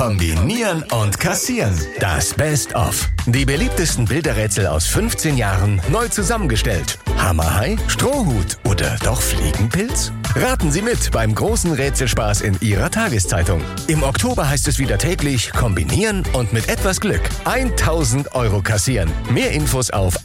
Kombinieren und kassieren. Das Best-of. Die beliebtesten Bilderrätsel aus 15 Jahren neu zusammengestellt. Hammerhai, Strohhut oder doch Fliegenpilz? Raten Sie mit beim großen Rätselspaß in Ihrer Tageszeitung. Im Oktober heißt es wieder täglich kombinieren und mit etwas Glück 1000 € kassieren. Mehr Infos auf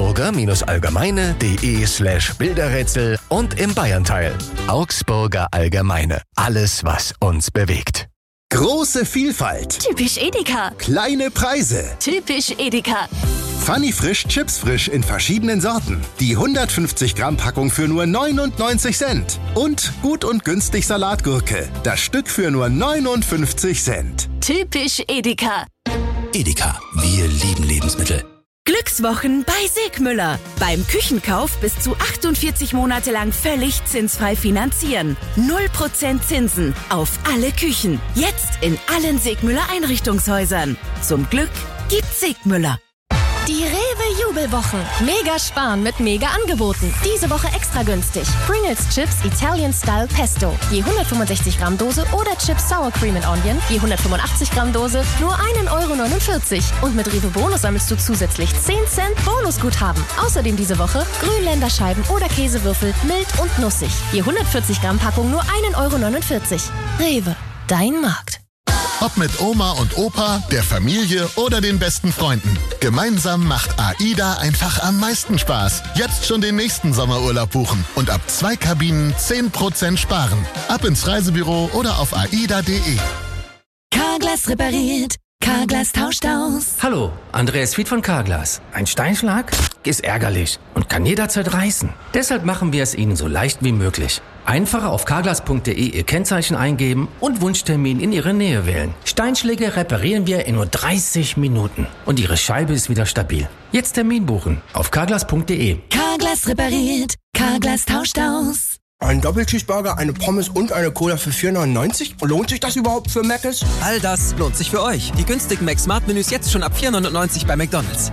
augsburger-allgemeine.de/Bilderrätsel und im Bayernteil. Augsburger Allgemeine. Alles, was uns bewegt. Große Vielfalt. Typisch Edeka. Kleine Preise. Typisch Edeka. Funny Frisch Chips Frisch in verschiedenen Sorten. Die 150 Gramm Packung für nur 99 Cent. Und gut und günstig Salatgurke. Das Stück für nur 59 Cent. Typisch Edeka. Edeka, wir lieben Lebensmittel. Glückswochen bei Segmüller. Beim Küchenkauf bis zu 48 Monate lang völlig zinsfrei finanzieren. 0% Zinsen auf alle Küchen. Jetzt in allen Segmüller Einrichtungshäusern. Zum Glück gibt's Segmüller. Die Rewe-Jubelwochen. Mega sparen mit Mega-Angeboten. Diese Woche extra günstig. Pringles Chips Italian Style Pesto. Je 165 Gramm Dose oder Chips Sour Cream and Onion. Je 185 Gramm Dose. Nur 1,49 €. Und mit Rewe Bonus sammelst du zusätzlich 10 Cent Bonusguthaben. Außerdem diese Woche Grünländerscheiben oder Käsewürfel. Mild und nussig. Je 140 Gramm Packung nur 1,49 €. Rewe. Dein Markt. Ob mit Oma und Opa, der Familie oder den besten Freunden. Gemeinsam macht AIDA einfach am meisten Spaß. Jetzt schon den nächsten Sommerurlaub buchen und ab 2 Kabinen 10% sparen. Ab ins Reisebüro oder auf aida.de. Carglass repariert. Carglass tauscht aus. Hallo, Andreas Fied von Carglass. Ein Steinschlag ist ärgerlich und kann jederzeit reißen. Deshalb machen wir es Ihnen so leicht wie möglich. Einfach auf carglass.de Ihr Kennzeichen eingeben und Wunschtermin in Ihre Nähe wählen. Steinschläge reparieren wir in nur 30 Minuten und Ihre Scheibe ist wieder stabil. Jetzt Termin buchen auf carglass.de. Carglass repariert. Carglass tauscht aus. Ein Doppelcheeseburger, eine Pommes und eine Cola für 4,99 €? Lohnt sich das überhaupt für Mc's? All das lohnt sich für euch. Die günstigen Mac-Smart-Menüs jetzt schon ab 4,99 € bei McDonald's.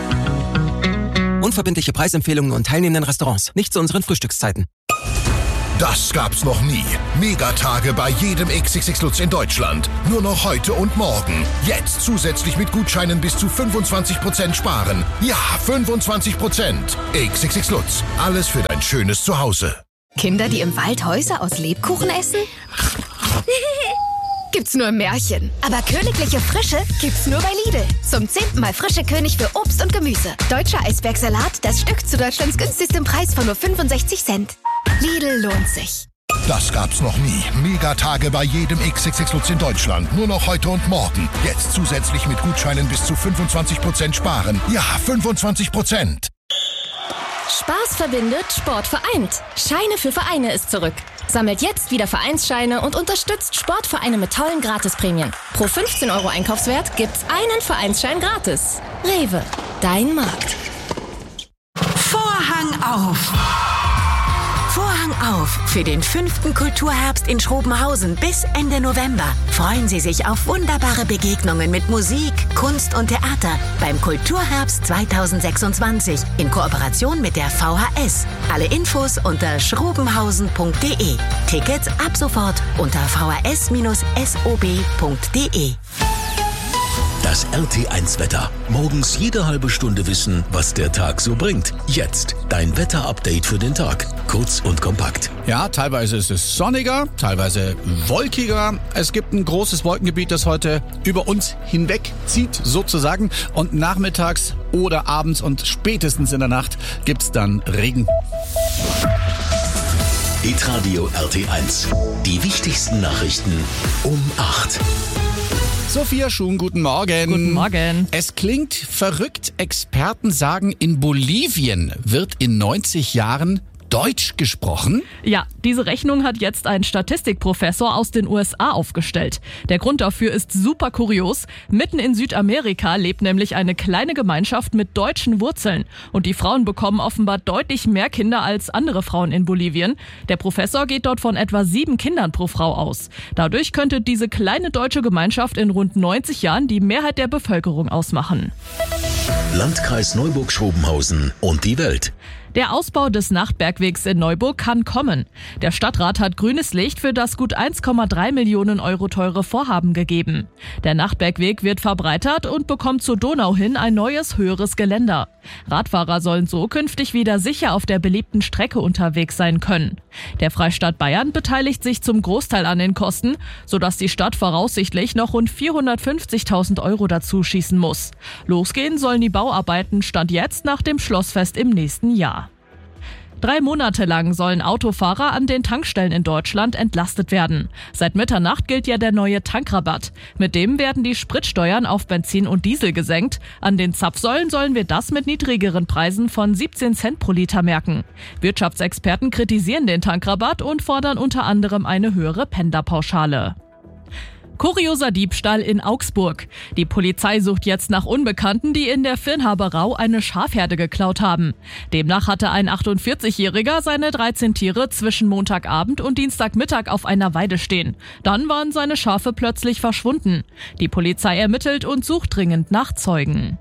Unverbindliche Preisempfehlungen und teilnehmenden Restaurants. Nicht zu unseren Frühstückszeiten. Das gab's noch nie. Megatage bei jedem XXX Lutz in Deutschland. Nur noch heute und morgen. Jetzt zusätzlich mit Gutscheinen bis zu 25% sparen. Ja, 25%. XXX Lutz. Alles für dein schönes Zuhause. Kinder, die im Wald Häuser aus Lebkuchen essen? Gibt's nur im Märchen. Aber königliche Frische gibt's nur bei Lidl. Zum 10. Mal frische König für Obst und Gemüse. Deutscher Eisbergsalat, das Stück zu Deutschlands günstigstem Preis von nur 65 Cent. Lidl lohnt sich. Das gab's noch nie. Megatage bei jedem XXX Lutz in Deutschland. Nur noch heute und morgen. Jetzt zusätzlich mit Gutscheinen bis zu 25% sparen. Ja, 25%. Spaß verbindet, Sport vereint. Scheine für Vereine ist zurück. Sammelt jetzt wieder Vereinsscheine und unterstützt Sportvereine mit tollen Gratisprämien. Pro 15 € Einkaufswert gibt's einen Vereinsschein gratis. Rewe, dein Markt. Vorhang auf! Vorhang auf für den 5. Kulturherbst in Schrobenhausen bis Ende November. Freuen Sie sich auf wunderbare Begegnungen mit Musik, Kunst und Theater beim Kulturherbst 2026 in Kooperation mit der VHS. Alle Infos unter schrobenhausen.de. Tickets ab sofort unter vhs-sob.de. Das RT1-Wetter. Morgens jede halbe Stunde wissen, was der Tag so bringt. Jetzt dein Wetter-Update für den Tag. Kurz und kompakt. Ja, teilweise ist es sonniger, teilweise wolkiger. Es gibt ein großes Wolkengebiet, das heute über uns hinweg zieht, sozusagen. Und nachmittags oder abends und spätestens in der Nacht gibt's dann Regen. Hitradio RT1. Die wichtigsten Nachrichten um 8. Sophia Schuhn, guten Morgen. Guten Morgen. Es klingt verrückt. Experten sagen, in Bolivien wird in 90 Jahren Deutsch gesprochen? Ja, diese Rechnung hat jetzt ein Statistikprofessor aus den USA aufgestellt. Der Grund dafür ist super kurios. Mitten in Südamerika lebt nämlich eine kleine Gemeinschaft mit deutschen Wurzeln. Und die Frauen bekommen offenbar deutlich mehr Kinder als andere Frauen in Bolivien. Der Professor geht dort von etwa 7 Kindern pro Frau aus. Dadurch könnte diese kleine deutsche Gemeinschaft in rund 90 Jahren die Mehrheit der Bevölkerung ausmachen. Landkreis Neuburg-Schrobenhausen und die Welt. Der Ausbau des Nachtbergwegs in Neuburg kann kommen. Der Stadtrat hat grünes Licht für das gut 1,3 Millionen Euro teure Vorhaben gegeben. Der Nachtbergweg wird verbreitert und bekommt zur Donau hin ein neues, höheres Geländer. Radfahrer sollen so künftig wieder sicher auf der beliebten Strecke unterwegs sein können. Der Freistaat Bayern beteiligt sich zum Großteil an den Kosten, sodass die Stadt voraussichtlich noch rund 450.000 Euro dazu schießen muss. Losgehen sollen die Bauarbeiten Stand jetzt nach dem Schlossfest im nächsten Jahr. 3 Monate lang sollen Autofahrer an den Tankstellen in Deutschland entlastet werden. Seit Mitternacht gilt ja der neue Tankrabatt. Mit dem werden die Spritsteuern auf Benzin und Diesel gesenkt. An den Zapfsäulen sollen wir das mit niedrigeren Preisen von 17 Cent pro Liter merken. Wirtschaftsexperten kritisieren den Tankrabatt und fordern unter anderem eine höhere Pendlerpauschale. Kurioser Diebstahl in Augsburg. Die Polizei sucht jetzt nach Unbekannten, die in der Virnhaberau eine Schafherde geklaut haben. Demnach hatte ein 48-Jähriger seine 13 Tiere zwischen Montagabend und Dienstagmittag auf einer Weide stehen. Dann waren seine Schafe plötzlich verschwunden. Die Polizei ermittelt und sucht dringend nach Zeugen.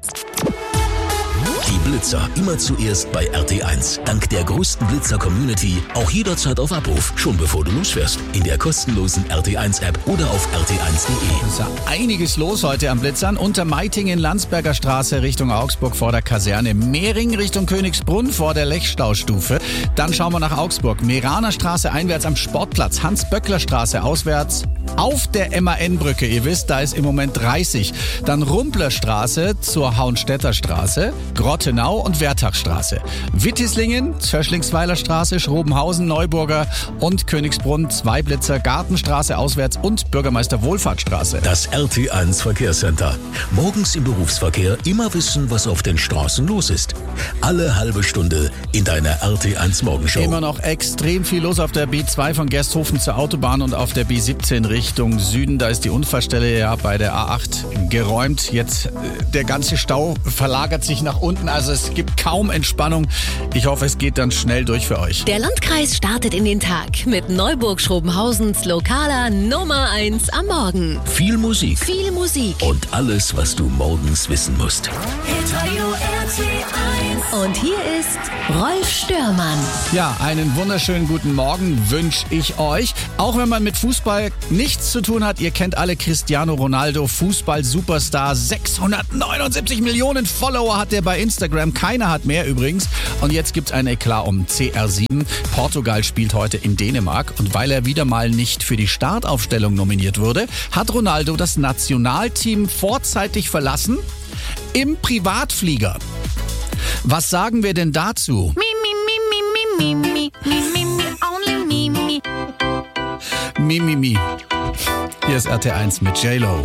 Die Blitzer immer zuerst bei RT1. Dank der größten Blitzer-Community auch jederzeit auf Abruf, schon bevor du losfährst. In der kostenlosen RT1-App oder auf rt1.de. Ist ja einiges los heute am Blitzern. Untermeitingen, Landsberger Straße Richtung Augsburg vor der Kaserne. Mehring Richtung Königsbrunn vor der Lechstaustufe. Dann schauen wir nach Augsburg. Meraner Straße einwärts am Sportplatz. Hans-Böckler-Straße auswärts auf der MAN-Brücke. Ihr wisst, da ist im Moment 30. Dann Rumplerstraße zur Hauenstädter Straße. Grottenau und Wertachstraße. Wittislingen, Zöschlingsweiler Straße, Schrobenhausen, Neuburger und Königsbrunn, 2 Blitzer, Gartenstraße auswärts und Bürgermeister Wohlfahrtstraße. Das RT1 Verkehrscenter. Morgens im Berufsverkehr immer wissen, was auf den Straßen los ist. Alle halbe Stunde in deiner RT1 Morgenshow. Immer noch extrem viel los auf der B2 von Gersthofen zur Autobahn und auf der B17 Richtung Süden. Da ist die Unfallstelle ja bei der A8 geräumt. Jetzt der ganze Stau verlagert sich nach unten. Also es gibt kaum Entspannung. Ich hoffe, es geht dann schnell durch für euch. Der Landkreis startet in den Tag mit Neuburg-Schrobenhausens lokaler Nummer 1 am Morgen. Viel Musik. Viel Musik. Und alles, was du morgens wissen musst. Hitradio RT1. Und hier ist Rolf Störmann. Ja, einen wunderschönen guten Morgen wünsche ich euch. Auch wenn man mit Fußball nichts zu tun hat, ihr kennt alle Cristiano Ronaldo, Fußball-Superstar. 679 Millionen Follower hat er bei Instagram. Keiner hat mehr übrigens. Und jetzt gibt's ein Eklat um CR7. Portugal spielt heute in Dänemark. Und weil er wieder mal nicht für die Startaufstellung nominiert wurde, hat Ronaldo das Nationalteam vorzeitig verlassen im Privatflieger. Was sagen wir denn dazu? Mi. Hier ist RT1 mit J-Lo.